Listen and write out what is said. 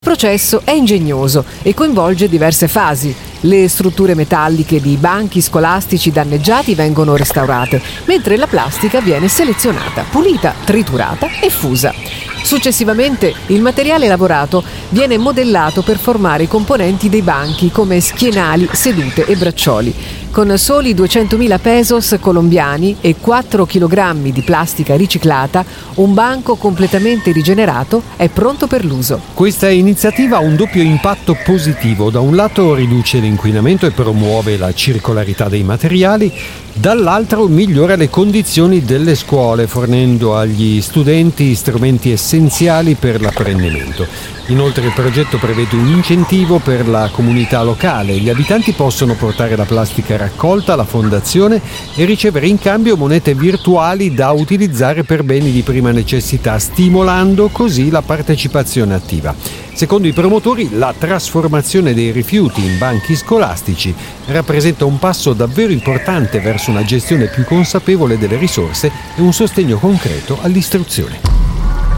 processo è ingegnoso e coinvolge diverse fasi. Le strutture metalliche di banchi scolastici danneggiati vengono restaurate, mentre la plastica viene selezionata, pulita, triturata e fusa. Successivamente il materiale lavorato viene modellato per formare i componenti dei banchi come schienali, sedute e braccioli. Con soli 200.000 pesos colombiani e 4 kg di plastica riciclata, un banco completamente rigenerato è pronto per l'uso. Questa iniziativa ha un doppio impatto positivo. Da un lato riduce l'inquinamento e promuove la circolarità dei materiali, dall'altro migliora le condizioni delle scuole, fornendo agli studenti strumenti essenziali per l'apprendimento. Inoltre il progetto prevede un incentivo per la comunità locale. Gli abitanti possono portare la plastica raccolta alla fondazione e ricevere in cambio monete virtuali da utilizzare per beni di prima necessità, stimolando così la partecipazione attiva. Secondo i promotori, la trasformazione dei rifiuti in banchi scolastici rappresenta un passo davvero importante verso una gestione più consapevole delle risorse e un sostegno concreto all'istruzione.